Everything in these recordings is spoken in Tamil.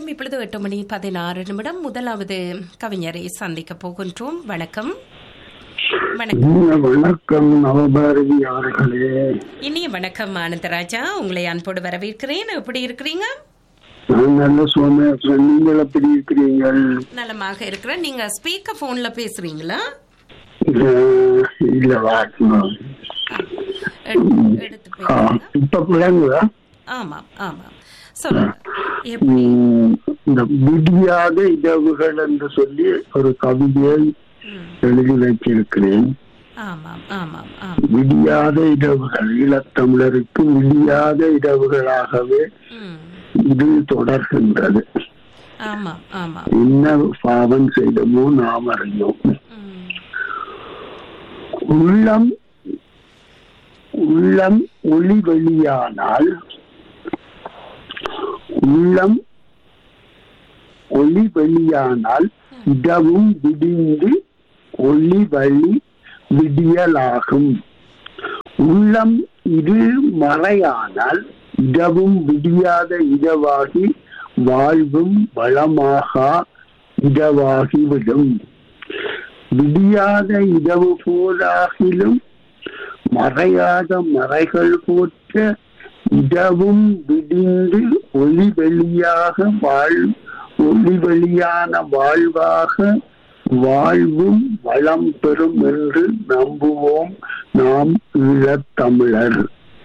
நேரம் இப்பொழுது 8:16. முதலாவது கவிஞரை சந்திக்க போகின்றோம். வணக்கம். வணக்கம் நவபாரதி அவர்களே. இனிய வணக்கம் ஆனந்தராஜா, உங்களை அன்போடு வரவேற்கிறேன். எப்படி இருக்கிறீங்க? நான் நல்ல சோமேஸ்வரன். நீங்கள் எப்படி இருக்கிறீர்கள்? நலமாக இருக்கிறேன். நீங்க ஸ்பீக்கர் போன்ல பேசுறீங்களா? இல்ல எடுத்து இப்ப பிள்ளைங்களா? ஆமாம் ஆமாம், சொல்லுங்க. இந்த விடியாத இரவுகள் என்று சொல்லி ஒரு கவிதையை எழுதி வைத்திருக்கிறேன். ஆமாம் ஆமாம். விடியாத இரவுகள், ஈழத்தமிழருக்கு விடியாத இரவுகளாகவே இது தொடர்கின்றது. ஆமாம் ஆமாம். என்ன பாவம் செய்தமோ நாம் அறியோம். உள்ளம் உள்ளம் ஒளி வெளியானால், உள்ளம் ஒளி வெளியானால் இடமும் விடிந்து ஒளி வழி விடியலாகும். உள்ளம் இரு மறையானால் இடமும் விடியாத இரவாகி வாழ்வும் வளமாக இரவாகிவிடும். விடியாத இரவு போலாகிலும் மறையாத மறைகள் போற்ற இடமும் விடிந்து ஒளி வெளியாக ஒளி வெளியான வாழ்வாக வாழ்வும் வளம் பெறும் என்று நம்புவோம் நாம் ஈழத்தமிழர்.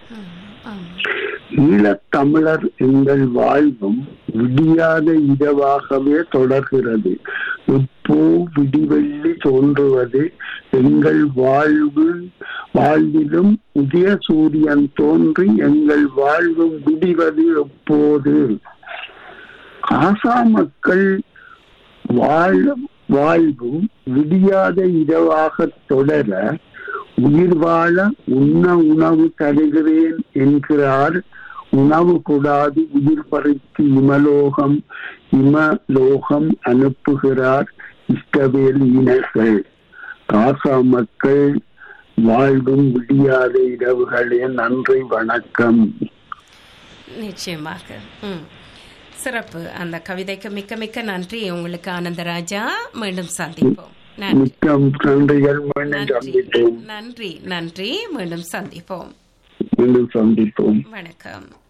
ஈழத்தமிழர் எங்கள் வாழ்வும் விடியாத இரவாகவே தொடர்கிறது. இப்போ விடிவெள்ளி தோன்றுவது எங்கள் வாழ்விலும் உதய சூரியன் தோன்றி எங்கள் வாழ்வும் விடிவது எப்போது? காசா மக்கள் வாழ்வும் விடியாத இரவாக தொடர உயிர் வாழ உண்ண உணவு தருகிறேன் என்கிறார். உணவு கூடாது உயிர் பறித்து இமலோகம் அனுப்புகிறார் இஸ்ரவேல் இனர்கள். காசா மக்கள் வாழ்வும் விடியாத இரவுகளே. நன்றி, வணக்கம். நிச்சயமாக சிறப்பு. அந்த கவிதைக்கு மிக்க மிக்க நன்றி உங்களுக்கு ஆனந்தராஜா. மீண்டும் சந்திப்போம். நன்றிகள். மீண்டும் சந்திப்போம். நன்றி நன்றி. மீண்டும் சந்திப்போம். மீண்டும் சந்திப்போம். வணக்கம்.